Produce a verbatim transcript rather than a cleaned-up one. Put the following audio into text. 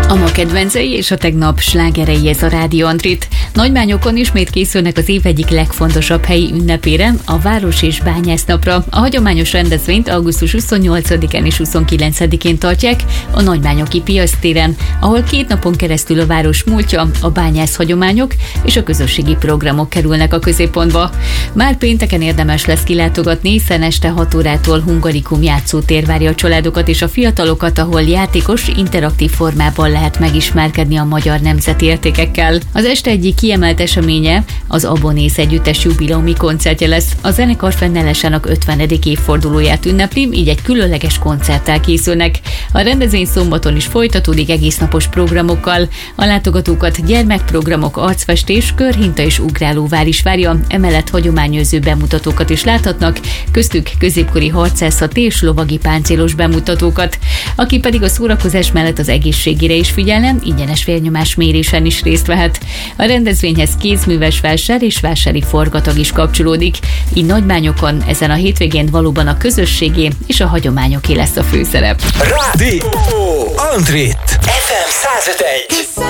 A ma kedvencei és a tegnap slágerei, ez a Rádió Antrit. Nagymányokon ismét készülnek az év egyik legfontosabb helyi ünnepére, a Város- és Bányásznapra. A hagyományos rendezvényt augusztus huszonnyolcadikán és huszonkilencedikén tartják a Nagymányoki Piactéren, ahol két napon keresztül a város múltja, a bányász hagyományok és a közösségi programok kerülnek a középpontba. Már pénteken érdemes lesz kilátogatni, hiszen este hat órától Hungarikum játszótér várja a családokat és a fiatalokat, ahol játékos, interaktív formában lehet megismerkedni a magyar nemzeti értékekkel. Az este egyik kiemelt eseménye az Abonész együttes jubileumi koncertje lesz. A zenekar fennállásának ötvenedik évfordulóját ünnepli, így egy különleges koncerttel készülnek. A rendezvény szombaton is folytatódik egésznapos programokkal. A látogatókat gyermekprogramok, arcfestés, körhinta és ugrálóvár is várja, emellett hagyományőrző bemutatókat is láthatnak, köztük középkori harcászati és lovagi páncélos bemutatókat. Aki pedig a szórakozás mellett az egészségére is figyelne, ingyenes vérnyomás mérésen is részt vehet. A rendezvényhez kézműves vásár és vásári forgatag is kapcsolódik, így Nagymányokon ezen a hétvégén valóban a közösségé és a hagyományoké lesz a főszerep. Rádió Antrit ef em száz öt egy.